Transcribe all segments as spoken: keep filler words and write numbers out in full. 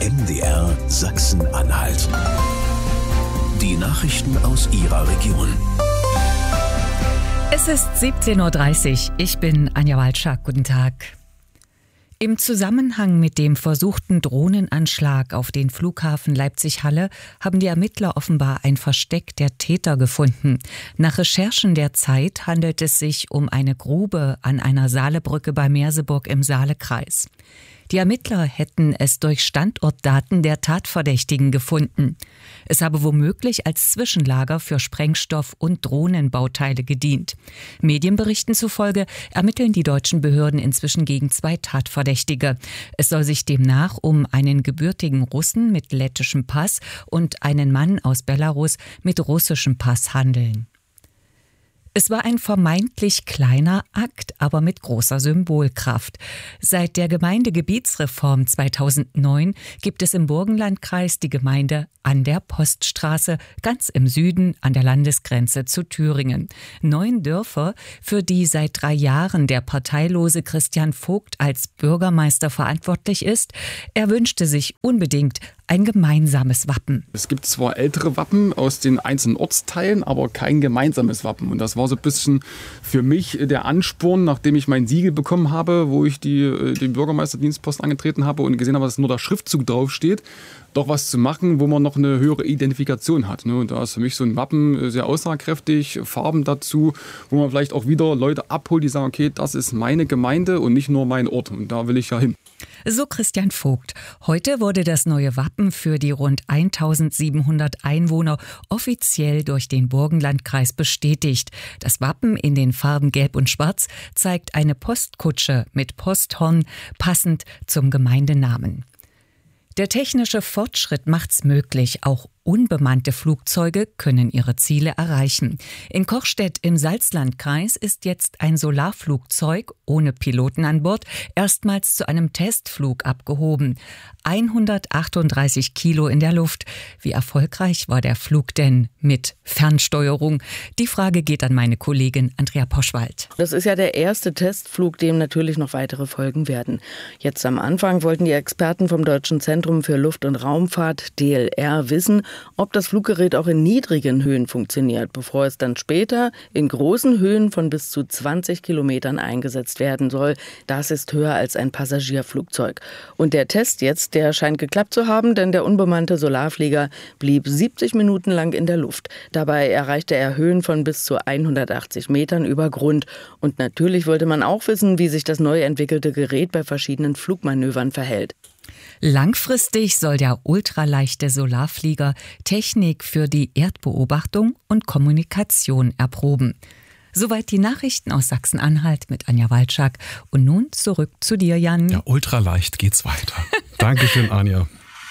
M D R Sachsen-Anhalt. Die Nachrichten aus Ihrer Region. Es ist siebzehn Uhr dreißig. Ich bin Anja Walczak. Guten Tag. Im Zusammenhang mit dem versuchten Drohnenanschlag auf den Flughafen Leipzig-Halle haben die Ermittler offenbar ein Versteck der Täter gefunden. Nach Recherchen der Zeit handelt es sich um eine Grube an einer Saalebrücke bei Merseburg im Saalekreis. Die Ermittler hätten es durch Standortdaten der Tatverdächtigen gefunden. Es habe womöglich als Zwischenlager für Sprengstoff und Drohnenbauteile gedient. Medienberichten zufolge ermitteln die deutschen Behörden inzwischen gegen zwei Tatverdächtige. Es soll sich demnach um einen gebürtigen Russen mit lettischem Pass und einen Mann aus Belarus mit russischem Pass handeln. Es war ein vermeintlich kleiner Akt, aber mit großer Symbolkraft. Seit der Gemeindegebietsreform zweitausendneun gibt es im Burgenlandkreis die Gemeinde an der Poststraße, ganz im Süden an der Landesgrenze zu Thüringen. Neun Dörfer, für die seit drei Jahren der parteilose Christian Vogt als Bürgermeister verantwortlich ist. Er wünschte sich unbedingt ein gemeinsames Wappen. Es gibt zwar ältere Wappen aus den einzelnen Ortsteilen, aber kein gemeinsames Wappen. Und das war so ein bisschen für mich der Ansporn, nachdem ich mein Siegel bekommen habe, wo ich die, den Bürgermeisterdienstposten angetreten habe und gesehen habe, dass nur der Schriftzug draufsteht, doch was zu machen, wo man noch eine höhere Identifikation hat. Und da ist für mich so ein Wappen sehr aussagekräftig, Farben dazu, wo man vielleicht auch wieder Leute abholt, die sagen, okay, das ist meine Gemeinde und nicht nur mein Ort. Und da will ich ja hin. So Christian Vogt. Heute wurde das neue Wappen für die rund eintausendsiebenhundert Einwohner offiziell durch den Burgenlandkreis bestätigt. Das Wappen in den Farben Gelb und Schwarz zeigt eine Postkutsche mit Posthorn, passend zum Gemeindenamen. Der technische Fortschritt macht's möglich, auch unbemannte Flugzeuge können ihre Ziele erreichen. In Kochstedt im Salzlandkreis ist jetzt ein Solarflugzeug ohne Piloten an Bord erstmals zu einem Testflug abgehoben. hundertachtunddreißig Kilo in der Luft. Wie erfolgreich war der Flug denn mit Fernsteuerung? Die Frage geht an meine Kollegin Andrea Poschwald. Das ist ja der erste Testflug, dem natürlich noch weitere folgen werden. Jetzt am Anfang wollten die Experten vom Deutschen Zentrum für Luft- und Raumfahrt, D L R, wissen, ob das Fluggerät auch in niedrigen Höhen funktioniert, bevor es dann später in großen Höhen von bis zu zwanzig Kilometern eingesetzt werden soll. Das ist höher als ein Passagierflugzeug. Und der Test jetzt, der scheint geklappt zu haben, denn der unbemannte Solarflieger blieb siebzig Minuten lang in der Luft. Dabei erreichte er Höhen von bis zu hundertachtzig Metern über Grund. Und natürlich wollte man auch wissen, wie sich das neu entwickelte Gerät bei verschiedenen Flugmanövern verhält. Langfristig soll der ultraleichte Solarflieger Technik für die Erdbeobachtung und Kommunikation erproben. Soweit die Nachrichten aus Sachsen-Anhalt mit Anja Walczak. Und nun zurück zu dir, Jan. Ja, ultraleicht geht's weiter. Dankeschön, Anja.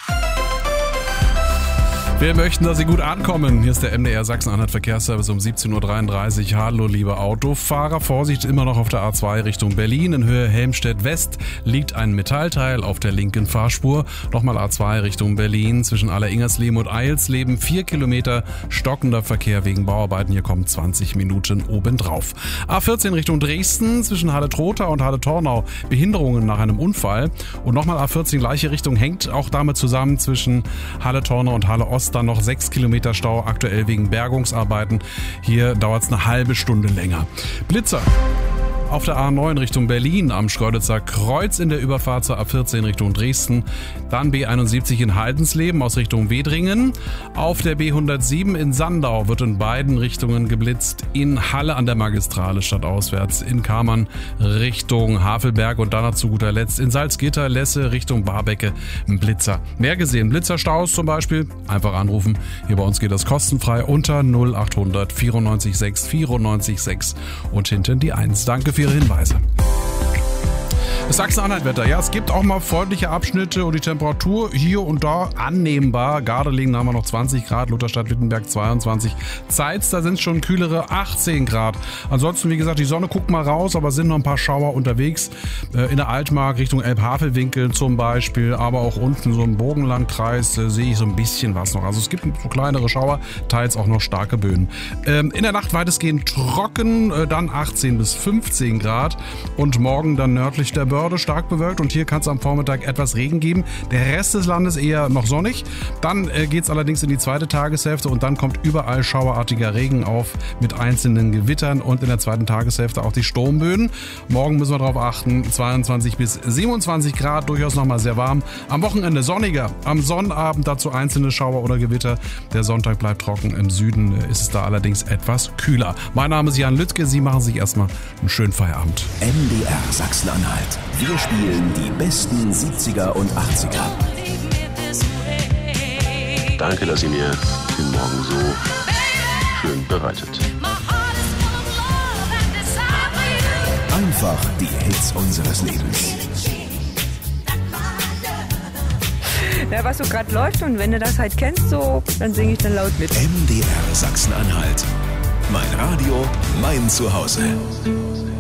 Wir möchten, dass Sie gut ankommen. Hier ist der M D R Sachsen-Anhalt Verkehrsservice um siebzehn Uhr dreiunddreißig. Hallo, liebe Autofahrer. Vorsicht immer noch auf der A zwei Richtung Berlin. In Höhe Helmstedt-West liegt ein Metallteil auf der linken Fahrspur. Nochmal A zwei Richtung Berlin. Zwischen Aller-Ingersleben und Eilsleben vier Kilometer stockender Verkehr wegen Bauarbeiten. Hier kommen zwanzig Minuten obendrauf. A vierzehn Richtung Dresden. Zwischen Halle-Trotha und Halle-Tornau Behinderungen nach einem Unfall. Und nochmal A vierzehn gleiche Richtung hängt auch damit zusammen zwischen Halle-Tornau und Halle-Ost. Dann noch sechs Kilometer Stau, aktuell wegen Bergungsarbeiten. Hier dauert es eine halbe Stunde länger. Blitzer. Auf der A neun Richtung Berlin am Schkeuditzer Kreuz in der Überfahrt zur A vierzehn Richtung Dresden. Dann B einundsiebzig in Haldensleben aus Richtung Wedringen. Auf der B hundertsieben in Sandau wird in beiden Richtungen geblitzt. In Halle an der Magistrale stadtauswärts. In Kammern Richtung Havelberg und dann zu guter Letzt in Salzgitter, Lesse Richtung Barbecke ein Blitzer. Mehr gesehen, Blitzerstaus zum Beispiel, einfach anrufen. Hier bei uns geht das kostenfrei unter null achthundert vierundneunzig sechs vierundneunzig sechs und hinten die eins. Danke für Ihre Hinweise. Das Sachsen-Anhalt-Wetter. Ja, es gibt auch mal freundliche Abschnitte und die Temperatur hier und da annehmbar. Gardelegen haben wir noch zwanzig Grad, Lutherstadt-Wittenberg zweiundzwanzig. Zeitz, da sind es schon kühlere achtzehn Grad. Ansonsten, wie gesagt, die Sonne guckt mal raus, aber es sind noch ein paar Schauer unterwegs. In der Altmark Richtung Elbhavelwinkel zum Beispiel, aber auch unten so im Burgenlandkreis äh, sehe ich so ein bisschen was noch. Also es gibt so kleinere Schauer, teils auch noch starke Böen. Ähm, in der Nacht weitestgehend trocken, äh, dann achtzehn bis fünfzehn Grad und morgen dann nördlich der Börse Eckernförde stark bewölkt und hier kann es am Vormittag etwas Regen geben. Der Rest des Landes eher noch sonnig. Dann äh, geht es allerdings in die zweite Tageshälfte und dann kommt überall schauerartiger Regen auf mit einzelnen Gewittern und in der zweiten Tageshälfte auch die Sturmböen. Morgen müssen wir darauf achten, zweiundzwanzig bis siebenundzwanzig Grad, durchaus nochmal sehr warm. Am Wochenende sonniger, am Sonnabend dazu einzelne Schauer oder Gewitter. Der Sonntag bleibt trocken, im Süden ist es da allerdings etwas kühler. Mein Name ist Jan Lüttke, Sie machen sich erstmal einen schönen Feierabend. M D R Sachsen-Anhalt. Wir spielen die besten siebziger und achtziger. Danke, dass ihr mir den Morgen so schön bereitet. Einfach die Hits unseres Lebens. Ja, was so gerade läuft und wenn du das halt kennst, so, dann singe ich dann laut mit. M D R Sachsen-Anhalt. Mein Radio, mein Zuhause.